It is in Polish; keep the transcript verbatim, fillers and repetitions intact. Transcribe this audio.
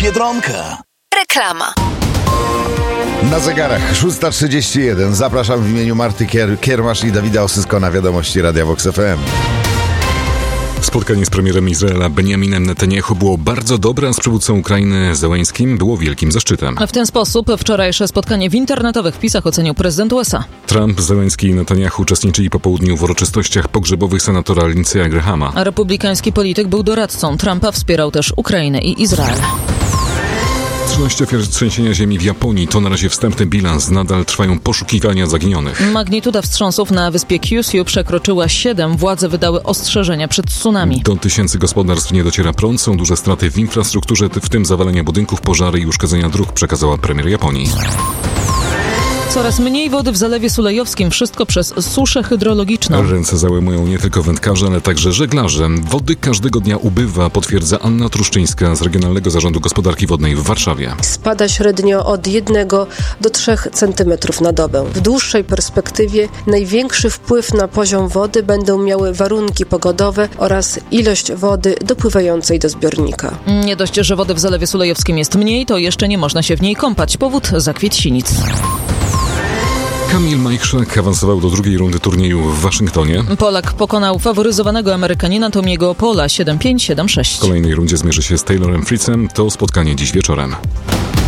Biedronka. Reklama. Na zegarach szósta trzydzieści jeden. Zapraszam w imieniu Marty Kier- Kiermasz i Dawida Osysko na wiadomości Radia Vox F M. Spotkanie z premierem Izraela Benjaminem Netanyahu było bardzo dobre, a z przywódcą Ukrainy Zełenńskim było wielkim zaszczytem. W ten sposób wczorajsze spotkanie w internetowych wpisach ocenił prezydent U S A. Trump, Zełenński i Netanyahu uczestniczyli po południu w uroczystościach pogrzebowych senatora Lindsey'a Grahama. A republikański polityk był doradcą Trumpa, wspierał też Ukrainę i Izrael. trzynaście ofiar trzęsienia ziemi w Japonii to na razie wstępny bilans. Nadal trwają poszukiwania zaginionych. Magnituda wstrząsów na wyspie Kyushu przekroczyła siedem. Władze wydały ostrzeżenia przed tsunami. Do tysięcy gospodarstw nie dociera prąd. Są duże straty w infrastrukturze, w tym zawalenia budynków, pożary i uszkodzenia dróg, przekazała premier Japonii. Coraz mniej wody w Zalewie Sulejowskim, wszystko przez suszę hydrologiczną. Ręce załamują nie tylko wędkarze, ale także żeglarze. Wody każdego dnia ubywa, potwierdza Anna Truszczyńska z Regionalnego Zarządu Gospodarki Wodnej w Warszawie. Spada średnio od jednego do trzech centymetrów na dobę. W dłuższej perspektywie największy wpływ na poziom wody będą miały warunki pogodowe oraz ilość wody dopływającej do zbiornika. Nie dość, że wody w Zalewie Sulejowskim jest mniej, to jeszcze nie można się w niej kąpać. Powód zakwiecinic. Kamil Majchrzak awansował do drugiej rundy turnieju w Waszyngtonie. Polak pokonał faworyzowanego Amerykanina Tomiego Paula siedem pięć siedem sześć. W kolejnej rundzie zmierzy się z Taylorem Fritzem. To spotkanie dziś wieczorem.